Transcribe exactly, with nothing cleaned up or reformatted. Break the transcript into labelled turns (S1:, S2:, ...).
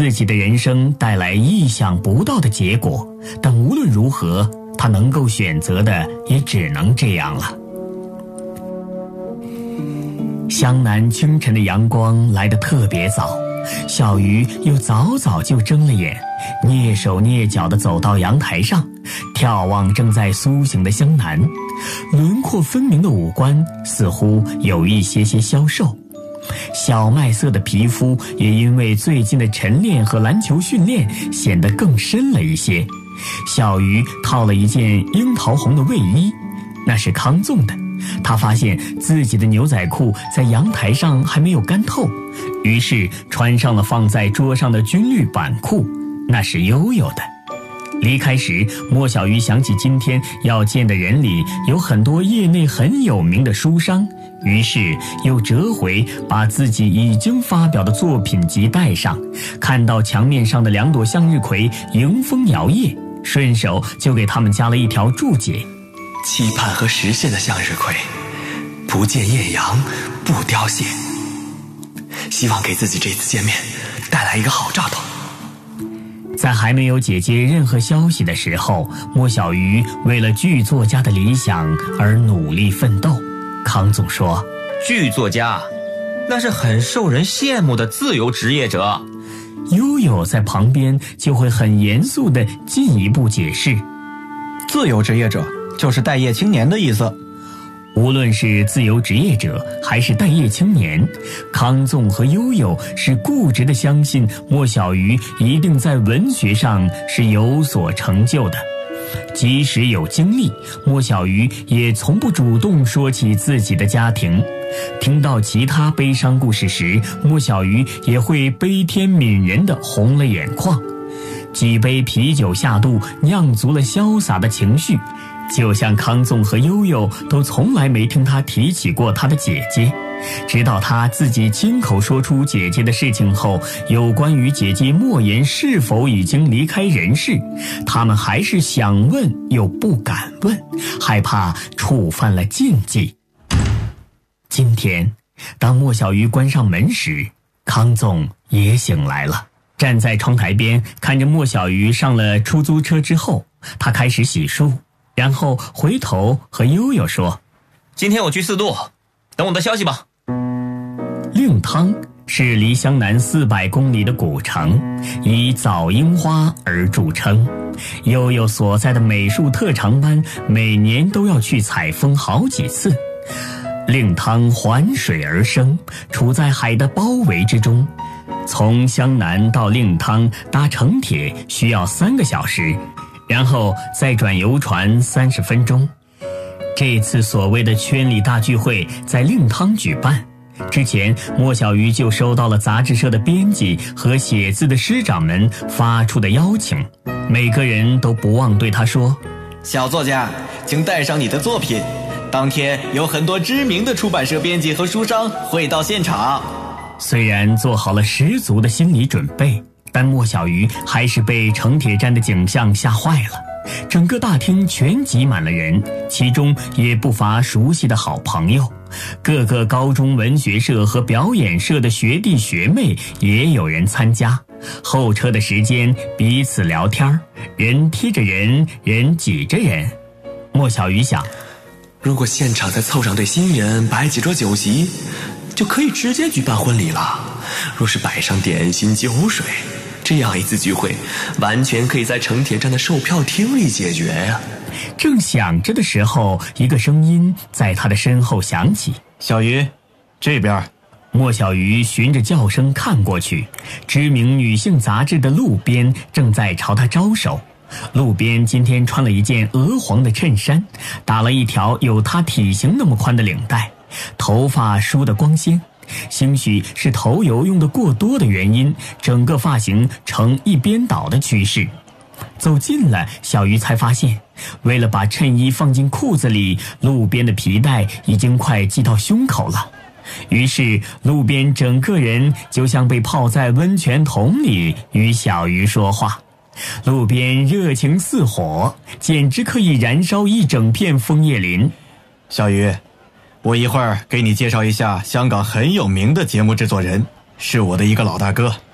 S1: 自己的人生带来意想不到的结果，但无论如何，他能够选择的也只能这样了。湘南清晨的阳光来得特别早，小鱼又早早就睁了眼，蹑手蹑脚地走到阳台上，眺望正在苏醒的湘南，轮廓分明的五官似乎有一些些消瘦，小麦色的皮肤也因为最近的晨练和篮球训练显得更深了一些。小鱼套了一件樱桃红的卫衣，那是康纵的。他发现自己的牛仔裤在阳台上还没有干透，于是穿上了放在桌上的军绿板裤，那是悠悠的。离开时，莫小鱼想起今天要见的人里有很多业内很有名的书商，于是又折回把自己已经发表的作品集带上，看到墙面上的两朵向日葵迎风摇曳，顺手就给他们加了一条注解：
S2: 期盼和实现的向日葵，不见艳阳不凋谢，希望给自己这次见面带来一个好兆头。
S1: 在还没有姐姐任何消息的时候，莫小鱼为了剧作家的理想而努力奋斗。康总说，
S3: 剧作家那是很受人羡慕的自由职业者。
S1: 悠悠在旁边就会很严肃地进一步解释，
S4: 自由职业者就是待业青年的意思。
S1: 无论是自由职业者还是待业青年，康纵和悠悠是固执地相信莫小鱼一定在文学上是有所成就的。即使有经历，莫小鱼也从不主动说起自己的家庭。听到其他悲伤故事时，莫小鱼也会悲天悯人地红了眼眶。几杯啤酒下肚，酿足了潇洒的情绪，就像康纵和悠悠都从来没听他提起过他的姐姐。直到他自己亲口说出姐姐的事情后，有关于姐姐莫言是否已经离开人世，他们还是想问又不敢问，害怕触犯了禁忌。今天当莫小鱼关上门时，康纵也醒来了，站在窗台边看着莫小鱼上了出租车之后，他开始洗漱，然后回头和悠悠说，
S3: 今天我去四渡，等我的消息吧。
S1: 令汤是离湘南四百公里的古城，以早樱花而著称。悠悠所在的美术特长班每年都要去采风好几次。令汤环水而生，处在海的包围之中。从湘南到令汤搭城铁需要三个小时，然后再转游船三十分钟。这次所谓的圈里大聚会在令汤举办之前，莫小鱼就收到了杂志社的编辑和写字的师长们发出的邀请，每个人都不忘对他说，
S5: 小作家，请带上你的作品，当天有很多知名的出版社编辑和书商会到现场。
S1: 虽然做好了十足的心理准备，但莫小鱼还是被城铁站的景象吓坏了。整个大厅全挤满了人，其中也不乏熟悉的好朋友，各个高中文学社和表演社的学弟学妹也有人参加。候车的时间彼此聊天，人贴着人，人挤着人。莫小鱼想，
S2: 如果现场再凑上对新人，摆几桌酒席，就可以直接举办婚礼了。若是摆上点心酒水，这样一次聚会完全可以在城铁站的售票厅里解决呀、啊。
S1: 正想着的时候，一个声音在他的身后响起，
S4: 小鱼，这边。
S1: 莫小鱼循着叫声看过去，知名女性杂志的路边正在朝他招手。路边今天穿了一件鹅黄的衬衫，打了一条有他体型那么宽的领带，头发梳得光鲜，兴许是头油用的过多的原因，整个发型呈一边倒的趋势。走近了，小鱼才发现，为了把衬衣放进裤子里，路边的皮带已经快系到胸口了。于是路边整个人就像被泡在温泉桶里与小鱼说话。路边热情似火，简直可以燃烧一整片枫叶林。
S4: 小鱼，我一会儿给你介绍一下香港很有名的节目制作人，是我的一个老大哥。